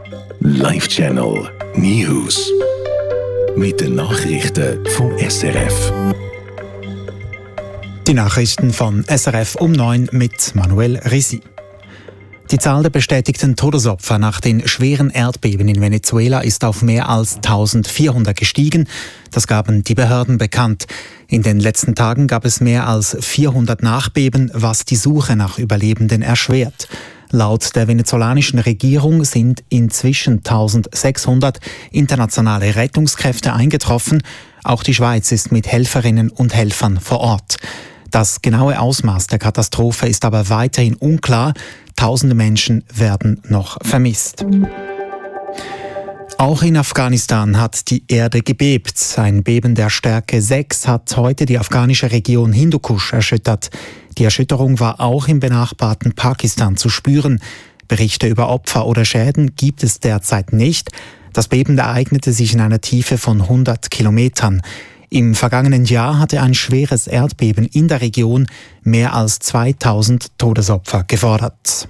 Live Channel News. Mit den Nachrichten vom SRF. Die Nachrichten von SRF um 9 mit Manuel Risi. Die Zahl der bestätigten Todesopfer nach den schweren Erdbeben in Venezuela ist auf mehr als 1400 gestiegen. Das gaben die Behörden bekannt. In den letzten Tagen gab es mehr als 400 Nachbeben, was die Suche nach Überlebenden erschwert. Laut der venezolanischen Regierung sind inzwischen 1600 internationale Rettungskräfte eingetroffen. Auch die Schweiz ist mit Helferinnen und Helfern vor Ort. Das genaue Ausmaß der Katastrophe ist aber weiterhin unklar. Tausende Menschen werden noch vermisst. Auch in Afghanistan hat die Erde gebebt. Ein Beben der Stärke 6 hat heute die afghanische Region Hindukusch erschüttert. Die Erschütterung war auch im benachbarten Pakistan zu spüren. Berichte über Opfer oder Schäden gibt es derzeit nicht. Das Beben ereignete sich in einer Tiefe von 100 Kilometern. Im vergangenen Jahr hatte ein schweres Erdbeben in der Region mehr als 2000 Todesopfer gefordert.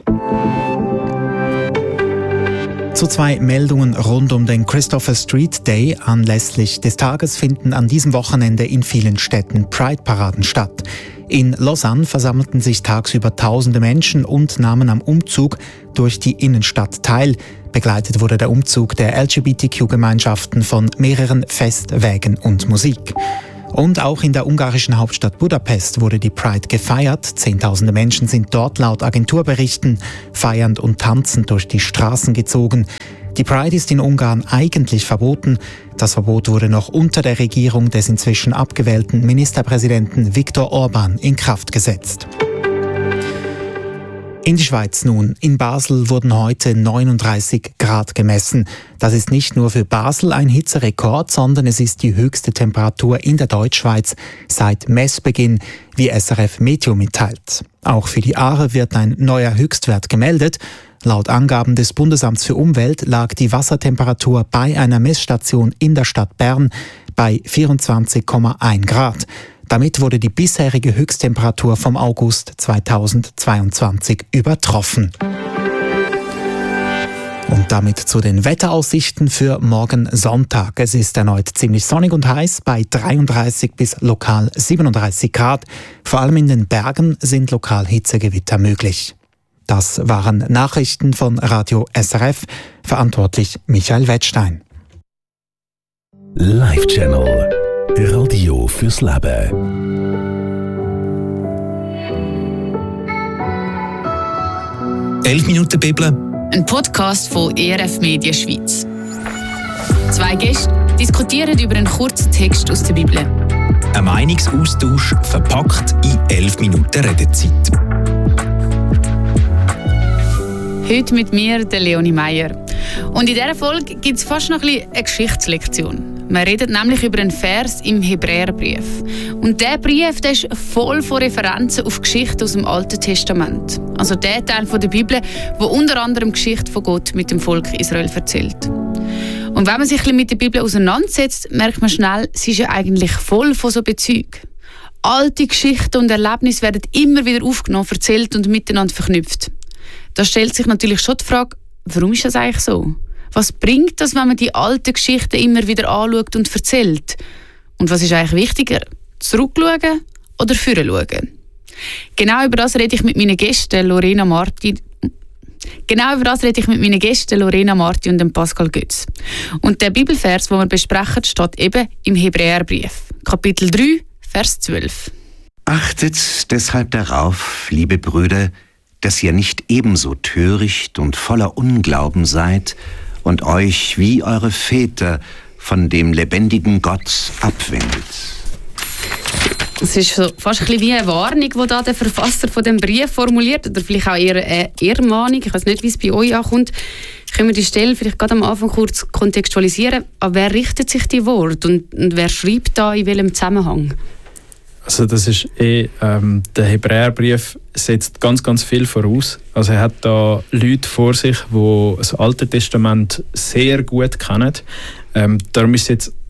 Zu 2 Meldungen rund um den Christopher Street Day. Anlässlich des Tages finden an diesem Wochenende in vielen Städten Pride-Paraden statt. In Lausanne versammelten sich tagsüber tausende Menschen und nahmen am Umzug durch die Innenstadt teil. Begleitet wurde der Umzug der LGBTQ-Gemeinschaften von mehreren Festwägen und Musik. Und auch in der ungarischen Hauptstadt Budapest wurde die Pride gefeiert. Zehntausende Menschen sind dort laut Agenturberichten feiernd und tanzend durch die Straßen gezogen. Die Pride ist in Ungarn eigentlich verboten. Das Verbot wurde noch unter der Regierung des inzwischen abgewählten Ministerpräsidenten Viktor Orbán in Kraft gesetzt. In die Schweiz nun. In Basel wurden heute 39 Grad gemessen. Das ist nicht nur für Basel ein Hitzerekord, sondern es ist die höchste Temperatur in der Deutschschweiz seit Messbeginn, wie SRF Meteo mitteilt. Auch für die Aare wird ein neuer Höchstwert gemeldet. Laut Angaben des Bundesamts für Umwelt lag die Wassertemperatur bei einer Messstation in der Stadt Bern bei 24,1 Grad. Damit wurde die bisherige Höchsttemperatur vom August 2022 übertroffen. Und damit zu den Wetteraussichten für morgen Sonntag. Es ist erneut ziemlich sonnig und heiß bei 33 bis lokal 37 Grad. Vor allem in den Bergen sind lokal Hitzegewitter möglich. Das waren Nachrichten von Radio SRF. Verantwortlich Michael Wettstein. Live Channel. Radio fürs Leben. «11 Minuten Bibel». Ein Podcast von ERF Media Schweiz. 2 Gäste diskutieren über einen kurzen Text aus der Bibel. Ein Meinungsaustausch verpackt in 11 Minuten Redezeit. Heute mit mir, der Leonie Meier. Und in dieser Folge gibt es fast noch eine Geschichtslektion. Wir reden nämlich über einen Vers im Hebräerbrief. Und dieser Brief der ist voll von Referenzen auf Geschichten aus dem Alten Testament. Also der Teil der Bibel, wo unter anderem die Geschichte von Gott mit dem Volk Israel erzählt. Und wenn man sich ein bisschen mit der Bibel auseinandersetzt, merkt man schnell, sie ist ja eigentlich voll von so Bezügen. Alte Geschichten und Erlebnisse werden immer wieder aufgenommen, erzählt und miteinander verknüpft. Da stellt sich natürlich schon die Frage, warum ist das eigentlich so? Was bringt das, wenn man die alten Geschichten immer wieder anschaut und erzählt? Und was ist eigentlich wichtiger? Zurückschauen oder voranschauen? Genau über das rede ich mit meinen Gästen Lorena Marti und Pascal Götz. Und der Bibelvers, den wir besprechen, steht eben im Hebräerbrief, Kapitel 3, Vers 12. Achtet deshalb darauf, liebe Brüder, dass ihr nicht ebenso töricht und voller Unglauben seid und euch wie eure Väter von dem lebendigen Gott abwendet. Es ist so fast ein bisschen wie eine Warnung, die da der Verfasser von dem Brief formuliert, oder vielleicht auch eher eine Ermahnung. Ich weiß nicht, wie es bei euch ankommt. Können wir die Stelle vielleicht gerade am Anfang kurz kontextualisieren? An wer richtet sich die Worte und wer schreibt da in welchem Zusammenhang? Also das ist der Hebräerbrief setzt ganz, ganz viel voraus. Also er hat da Leute vor sich, die das Alte Testament sehr gut kennen. Darum ist es jetzt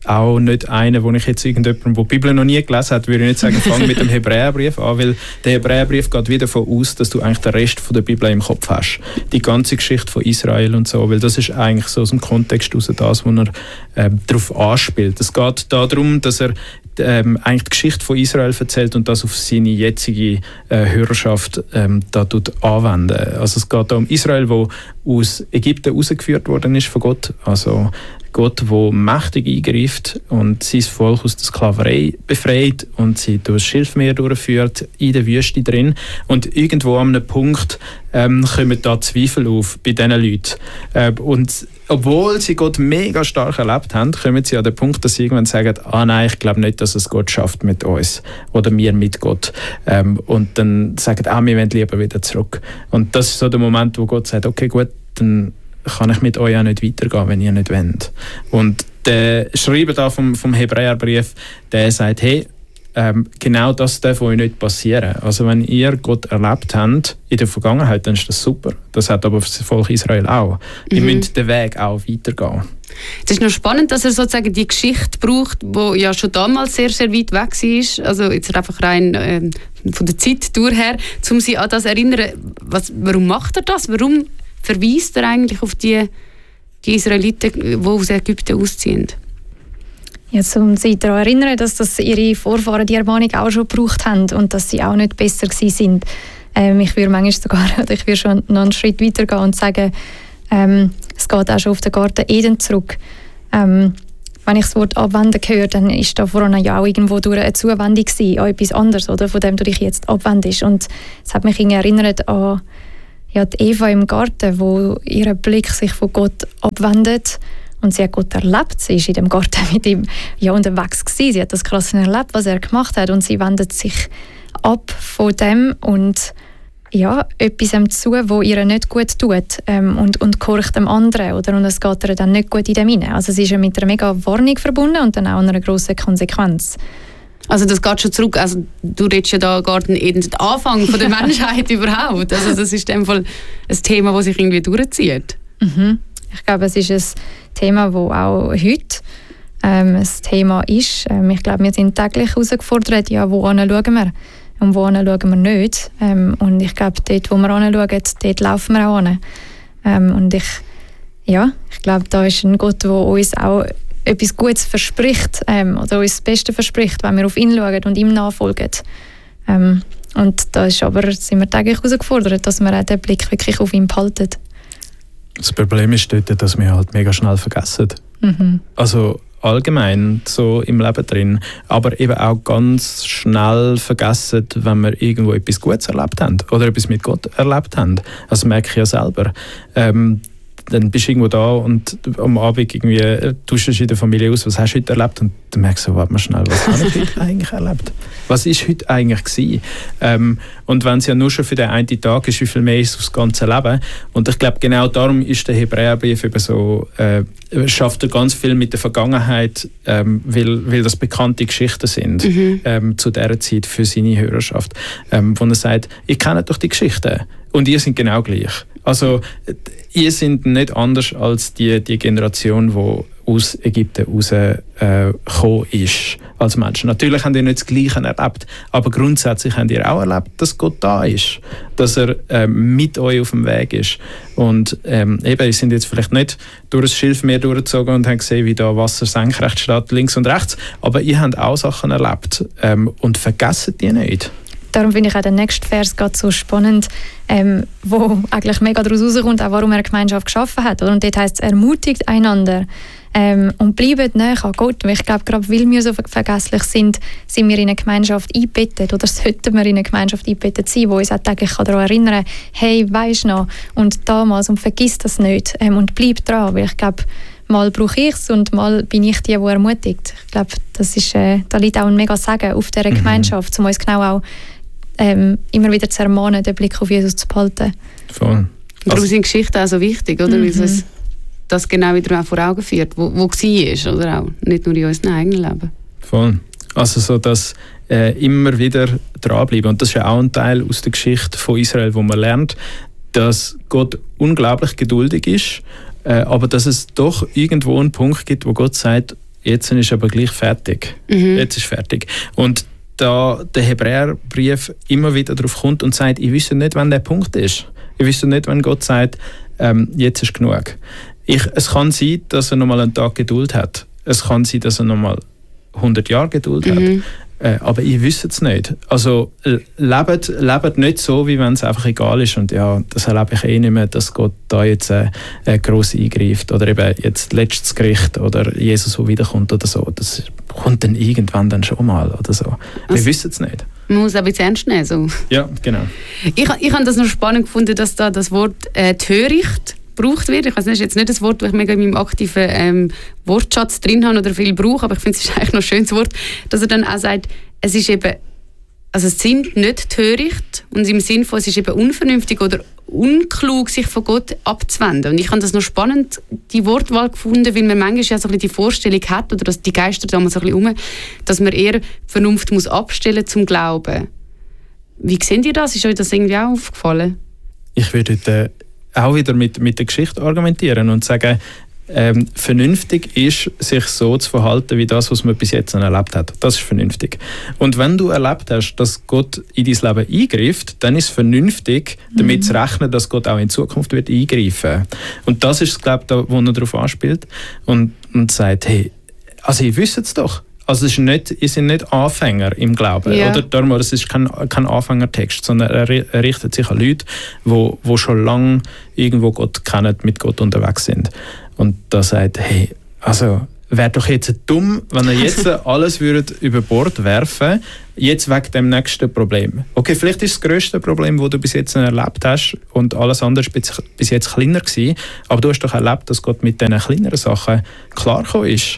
auch nicht einer, wo ich jetzt irgendjemandem, der die Bibel noch nie gelesen hat, würde ich nicht sagen, fang mit dem Hebräerbrief an, weil der Hebräerbrief geht wieder davon aus, dass du eigentlich den Rest von der Bibel im Kopf hast. Die ganze Geschichte von Israel und so, weil das ist eigentlich so aus dem Kontext heraus das, wo er darauf anspielt. Es geht darum, dass er eigentlich die Geschichte von Israel erzählt und das auf seine jetzige Hörerschaft da anwenden. Also es geht da um Israel, wo aus Ägypten rausgeführt worden ist von Gott, also Gott, der mächtig eingreift und sein Volk aus der Sklaverei befreit und sie durch das Schilfmeer durchführt, in der Wüste drin. Und irgendwo an einem Punkt kommen da Zweifel auf bei diesen Leuten. Und obwohl sie Gott mega stark erlebt haben, kommen sie an den Punkt, dass sie irgendwann sagen, nein, ich glaube nicht, dass es Gott schafft mit uns oder wir mit Gott. Und dann sagen, wir wollen lieber wieder zurück. Und das ist so der Moment, wo Gott sagt, okay, gut, dann kann ich mit euch auch nicht weitergehen, wenn ihr nicht wollt. Und der Schreiber da vom Hebräerbrief, der sagt, hey, genau das darf euch nicht passieren. Also wenn ihr Gott erlebt habt in der Vergangenheit, dann ist das super. Das hat aber das Volk Israel auch. Ihr müsst den Weg auch weitergehen. Es ist noch spannend, dass er sozusagen die Geschichte braucht, die ja schon damals sehr, sehr weit weg war. Also jetzt einfach rein von der Zeit durch her, um sie an das zu erinnern. Warum macht er das? Warum verweist er eigentlich auf die Israeliten, die aus Ägypten ausziehen? Ja, um sie daran zu erinnern, dass das ihre Vorfahren die Ermahnung auch schon gebraucht haben und dass sie auch nicht besser waren. Ich würde manchmal sogar, ich würde schon noch einen Schritt weiter gehen und sagen, es geht auch schon auf den Garten Eden zurück. Wenn ich das Wort abwenden höre, dann ist da vorhin ja auch irgendwo durch eine Zuwendung gewesen, an etwas anderes, oder, von dem du dich jetzt abwendest. Und es hat mich erinnert an die Eva im Garten, wo ihr Blick sich von Gott abwendet und sie hat Gott erlebt. Sie ist in dem Garten mit ihm unterwegs gewesen. Sie hat das krass erlebt, was er gemacht hat, und sie wendet sich ab von dem und etwas zu, wo ihr nicht gut tut, und gehorcht dem anderen, oder? Und es geht ihr dann nicht gut in dem hinein. Also sie ist mit einer mega Warnung verbunden und dann auch einer grossen Konsequenz. Also das geht schon zurück, also du redest ja da Garten Eden, den Anfang von der Menschheit überhaupt. Also das ist in dem Fall ein Thema, das sich irgendwie durchzieht. Mhm. Ich glaube, es ist ein Thema, das auch heute ein Thema ist. Ich glaube, wir sind täglich herausgefordert, wohin schauen wir und wohin schauen wir nicht. Und ich glaube, dort, wo wir hinschauen, dort laufen wir auch hin. Und ich glaube, da ist ein Gott, der uns auch etwas Gutes verspricht, oder uns das Beste verspricht, wenn wir auf ihn schauen und ihm nachfolgen. Und da sind wir täglich herausgefordert, dass wir auch den Blick wirklich auf ihn behalten. Das Problem ist dort, dass wir halt mega schnell vergessen. Also allgemein so im Leben drin, aber eben auch ganz schnell vergessen, wenn wir irgendwo etwas Gutes erlebt haben oder etwas mit Gott erlebt haben. Also merke ich ja selber. Dann bist du irgendwo da und am Abend irgendwie tauschst du in der Familie aus, was hast du heute erlebt? Und dann merkst du, warte mal schnell, was habe ich heute eigentlich erlebt? Was ist heute eigentlich gewesen? Und wenn es ja nur schon für den einen Tag ist, wie viel mehr ist aufs ganze Leben? Und ich glaube, genau darum ist der Hebräerbrief eben so, schafft er ganz viel mit der Vergangenheit, weil das bekannte Geschichten sind zu dieser Zeit für seine Hörerschaft. Wo er sagt, ihr kennt doch die Geschichten und ihr seid genau gleich. Also ihr seid nicht anders als die Generation, die aus Ägypten rausgekommen ist als Menschen. Natürlich habt ihr nicht das Gleiche erlebt, aber grundsätzlich habt ihr auch erlebt, dass Gott da ist, dass er mit euch auf dem Weg ist. Und ihr seid jetzt vielleicht nicht durch das Schilfmeer durchgezogen und habt gesehen, wie da Wasser senkrecht steht, links und rechts, aber ihr habt auch Sachen erlebt und vergesst die nicht. Darum finde ich auch den nächsten Vers gerade so spannend, wo eigentlich mega daraus rauskommt, auch warum er eine Gemeinschaft geschaffen hat. Und dort heisst es, ermutigt einander und bleibt nahe an Gott. Ich glaube, gerade weil wir so vergesslich sind wir in eine Gemeinschaft eingebettet oder sollten wir in eine Gemeinschaft eingebettet sein, die uns auch täglich daran erinnern kann, hey, weisst noch, und damals, und vergiss das nicht und bleib dran, weil ich glaube, mal brauche ich es und mal bin ich die ermutigt. Ich glaube, das ist, da liegt auch ein mega Segen auf dieser Gemeinschaft, um uns genau auch immer wieder zu ermahnen, den Blick auf Jesus zu behalten. Voll. Darum sind Geschichten auch so wichtig, oder? Weil es das genau wieder auch vor Augen führt, wo war, oder auch nicht nur in unserem eigenen Leben. Voll. Also so, dass immer wieder dranbleiben. Und das ist ja auch ein Teil aus der Geschichte von Israel, wo man lernt, dass Gott unglaublich geduldig ist, aber dass es doch irgendwo einen Punkt gibt, wo Gott sagt, jetzt ist aber gleich fertig. Jetzt ist fertig. Und da der Hebräerbrief immer wieder darauf kommt und sagt, ich wüsste nicht, wann der Punkt ist. Ich wüsste nicht, wenn Gott sagt, jetzt ist genug. Es kann sein, dass er nochmal einen Tag Geduld hat. Es kann sein, dass er nochmal 100 Jahre Geduld hat. Aber ich wüsste es nicht. Also lebt nicht so, wie wenn es einfach egal ist. Und ja, das erlebe ich nicht mehr, dass Gott da jetzt gross eingreift. Oder eben jetzt letztes Gericht oder Jesus, der wiederkommt oder so. Das kommt dann irgendwann dann schon mal oder so. Wir wissen es nicht. Man muss ein bisschen ernst nehmen. So. Ja, genau. Ich habe das noch spannend gefunden, dass da das Wort «töricht» gebraucht wird. Ich weiß nicht, das ist jetzt nicht das Wort, das ich mega in meinem aktiven Wortschatz drin habe oder viel brauche, aber ich finde, es ist eigentlich noch ein schönes Wort, dass er dann auch sagt, es ist eben, also es sind nicht töricht und im Sinne von, es ist eben unvernünftig oder unklug, sich von Gott abzuwenden. Und ich habe das noch spannend, die Wortwahl gefunden, weil man manchmal ja so ein bisschen die Vorstellung hat, oder dass die Geister da mal so ein bisschen rum, dass man eher die Vernunft muss abstellen zum Glauben. Wie seht ihr das? Ist euch das irgendwie auch aufgefallen? Ich würde auch wieder mit der Geschichte argumentieren und sagen, vernünftig ist, sich so zu verhalten, wie das, was man bis jetzt erlebt hat. Das ist vernünftig. Und wenn du erlebt hast, dass Gott in dein Leben eingreift, dann ist es vernünftig, damit zu rechnen, dass Gott auch in Zukunft wird eingreifen. Und das ist, glaube ich, wo er darauf anspielt und sagt, hey, also ihr wisst es doch. Also ihr seid nicht Anfänger im Glauben. Ja. Oder? Darum, das ist kein Anfängertext, sondern er richtet sich an Leute, die schon lange irgendwo Gott kennen, mit Gott unterwegs sind. Und da sagt, hey, also wäre doch jetzt dumm, wenn ihr jetzt alles würdet über Bord werfen, jetzt wegen dem nächsten Problem. Okay, vielleicht ist das grösste Problem, das du bis jetzt erlebt hast und alles andere war bis jetzt kleiner gewesen, aber du hast doch erlebt, dass Gott mit diesen kleineren Sachen klargekommen ist.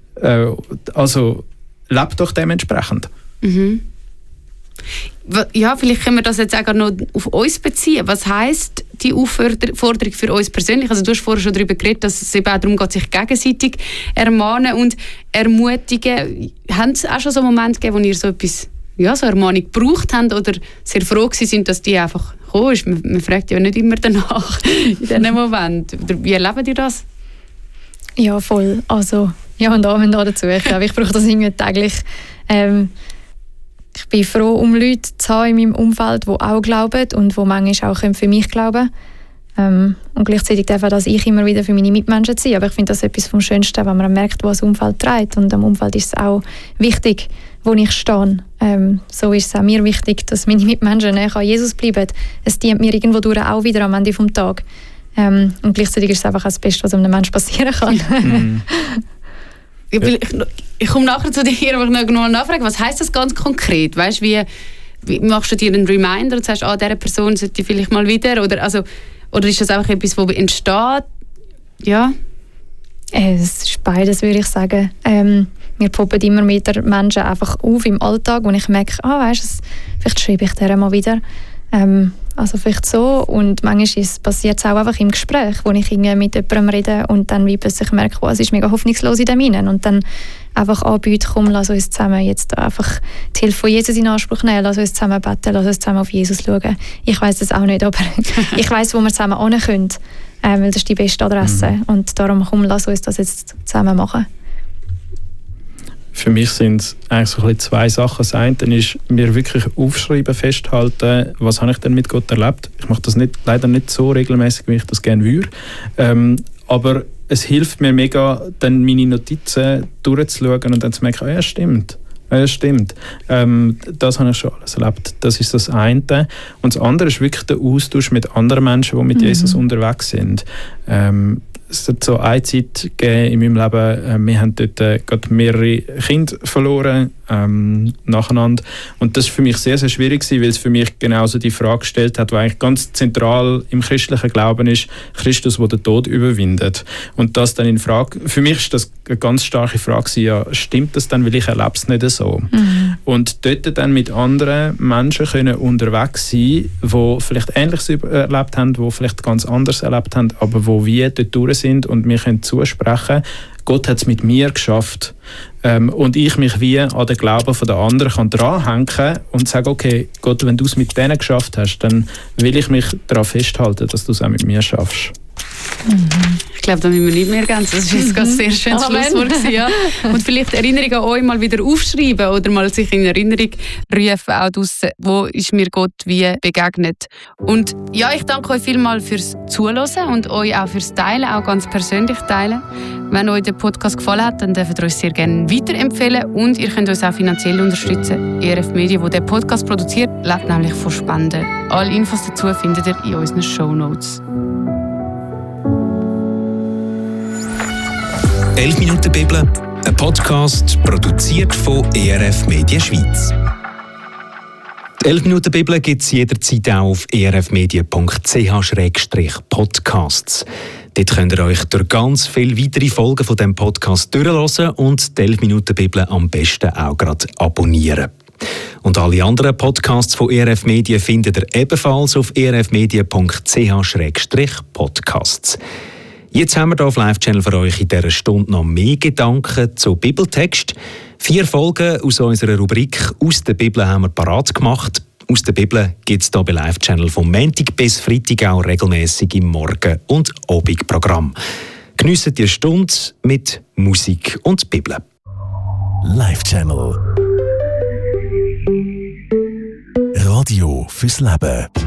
Also lebt doch dementsprechend. Ja, vielleicht können wir das jetzt auch noch auf uns beziehen. Was heisst die Aufforderung für uns persönlich? Also du hast vorher schon darüber geredet, dass es eben auch darum geht, sich gegenseitig ermahnen und ermutigen. Haben es auch schon so Momente gegeben, wo ihr so etwas, so Ermahnung gebraucht habt oder sehr froh sind, dass die einfach gekommen ist? Man fragt ja nicht immer danach in diesen Momenten. Wie erlebt ihr das? Ja, voll. Also ja und Amen dazu. Ich glaube, ich brauche das irgendwie täglich. Ich bin froh, um Leute zu haben in meinem Umfeld, die auch glauben und die manchmal auch für mich glauben können. Und gleichzeitig darf auch, dass ich immer wieder für meine Mitmenschen sein. Aber ich finde das etwas vom Schönsten, wenn man merkt, was das Umfeld trägt. Und am Umfeld ist es auch wichtig, wo ich stehe. So ist es auch mir wichtig, dass meine Mitmenschen näher an Jesus bleiben. Es dient mir irgendwo durch auch wieder am Ende des Tages. Und gleichzeitig ist es einfach das Beste, was einem Menschen passieren kann. Ich komme nachher zu dir, aber ich noch nachfragen, was heisst das ganz konkret? Weißt, wie machst du dir einen Reminder und sagst, dieser Person sollte ich vielleicht mal wieder? Oder ist das einfach etwas, das entsteht? Ja? Es ist beides, würde ich sagen. Mir poppen immer wieder Menschen einfach auf im Alltag, wo ich merke, vielleicht schreibe ich der mal wieder. Also vielleicht so. Und manchmal passiert es auch einfach im Gespräch, wo ich mit jemandem rede und dann wie plötzlich merke, es ist mega hoffnungslos in dem Innen. Und dann einfach anbieten, komm, lass uns zusammen jetzt einfach die Hilfe von Jesus in Anspruch nehmen, lass uns zusammen beten, lass uns zusammen auf Jesus schauen. Ich weiss das auch nicht, aber ich weiss, wo wir zusammen hin können, weil das ist die beste Adresse. Und darum, komm, lass uns das jetzt zusammen machen. Für mich sind es eigentlich so ein bisschen zwei Sachen. Das eine ist, mir wirklich aufschreiben, festhalten, was habe ich denn mit Gott erlebt. Ich mache das leider nicht so regelmäßig, wie ich das gerne würde. Aber es hilft mir mega, dann meine Notizen durchzuschauen und dann zu merken, ja, stimmt. Ja, stimmt. Das habe ich schon alles erlebt. Das ist das eine. Und das andere ist wirklich der Austausch mit anderen Menschen, die mit Jesus unterwegs sind. Es hat so eine Zeit gegeben in meinem Leben, wir haben dort gerade mehrere Kinder verloren, nacheinander. Und das war für mich sehr, sehr schwierig, weil es für mich genauso die Frage gestellt hat, die eigentlich ganz zentral im christlichen Glauben ist, Christus, der den Tod überwindet. Und das dann in Frage, für mich ist das eine ganz starke Frage, ja, stimmt das dann, weil ich erlebe es nicht so. Und dort dann mit anderen Menschen können unterwegs sein, die vielleicht Ähnliches erlebt haben, die vielleicht ganz anders erlebt haben, aber die wie dort durch sind und wir können zusprechen, Gott hat es mit mir geschafft und ich mich wie an den Glauben der anderen kann dranhängen und sage, okay, Gott, wenn du es mit denen geschafft hast, dann will ich mich daran festhalten, dass du es auch mit mir schaffst. Ich glaube, da müssen wir nicht mehr ergänzen. Das war jetzt gerade ein sehr schönes Schlusswort. Ja. Und vielleicht Erinnerungen an euch mal wieder aufschreiben oder mal sich in Erinnerung rufen, auch draussen, wo ist mir Gott wie begegnet. Und ja, ich danke euch vielmals fürs Zuhören und euch auch fürs Teilen, auch ganz persönlich teilen. Wenn euch der Podcast gefallen hat, dann dürft ihr uns sehr gerne weiterempfehlen und ihr könnt uns auch finanziell unterstützen. ERF Media, wo der Podcast produziert, lebt nämlich von Spenden. Alle Infos dazu findet ihr in unseren Shownotes. 11 Minuten Bibel, ein Podcast produziert von ERF Media Schweiz. Die 11 Minuten Bibel gibt es jederzeit auch auf erfmedia.ch/podcasts. Dort könnt ihr euch durch ganz viele weitere Folgen von diesem Podcast durchhören und die 11 Minuten Bibel am besten auch gerade abonnieren. Und alle anderen Podcasts von ERF Media findet ihr ebenfalls auf erfmedia.ch/podcasts. Jetzt haben wir hier auf Live-Channel für euch in dieser Stunde noch mehr Gedanken zu Bibeltext. 4 Folgen aus unserer Rubrik «Aus der Bibel» haben wir parat gemacht. Aus der Bibel gibt es hier bei Live-Channel vom Montag bis Freitag auch regelmässig im Morgen- und Abendprogramm. Geniessen die Stunde mit Musik und Bibel. Live-Channel. Radio fürs Leben.